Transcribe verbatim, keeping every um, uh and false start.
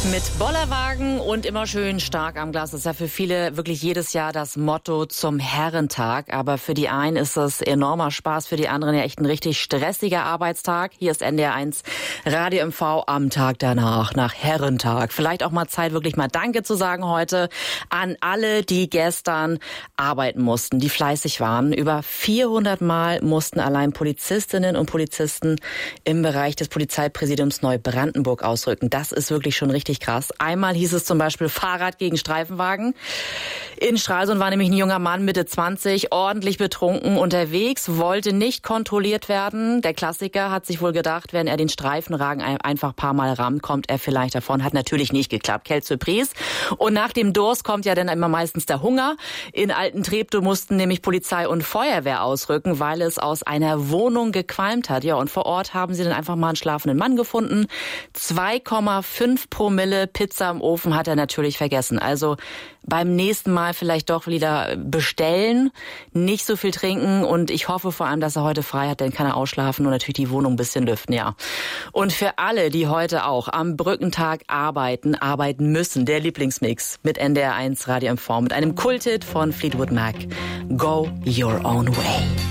Mit Bollerwagen und immer schön stark am Glas. Das ist ja für viele wirklich jedes Jahr das Motto zum Herrentag. Aber für die einen ist das enormer Spaß, für die anderen ja echt ein richtig stressiger Arbeitstag. Hier ist N D R eins Radio M V am Tag danach, nach Herrentag. Vielleicht auch mal Zeit, wirklich mal Danke zu sagen heute an alle, die gestern arbeiten mussten, die fleißig waren. Über vierhundert Mal mussten allein Polizistinnen und Polizisten im Bereich des Polizeipräsidiums Neubrandenburg ausrücken. Das ist wirklich schon richtig krass. Einmal hieß es zum Beispiel Fahrrad gegen Streifenwagen. In Stralsund war nämlich ein junger Mann Mitte zwanzig, ordentlich betrunken unterwegs, wollte nicht kontrolliert werden. Der Klassiker hat sich wohl gedacht, wenn er den Streifenwagen einfach ein paar Mal rammt, kommt er vielleicht davon. Hat natürlich nicht geklappt. Quelle Surprise. Und nach dem Durst kommt ja dann immer meistens der Hunger. In Alten-Treptow mussten nämlich Polizei und Feuerwehr ausrücken, weil es aus einer Wohnung gequalmt hat. Ja, und vor Ort haben sie dann einfach mal einen schlafenden Mann gefunden. zwei Komma fünf Promille Pizza im Ofen hat er natürlich vergessen. Also beim nächsten Mal vielleicht doch wieder bestellen, nicht so viel trinken und ich hoffe vor allem, dass er heute frei hat, dann kann er ausschlafen und natürlich die Wohnung ein bisschen lüften, ja. Und für alle, die heute auch am Brückentag arbeiten, arbeiten müssen, der Lieblingsmix mit N D R eins Radio M V, mit einem Kulthit von Fleetwood Mac. Go your own way.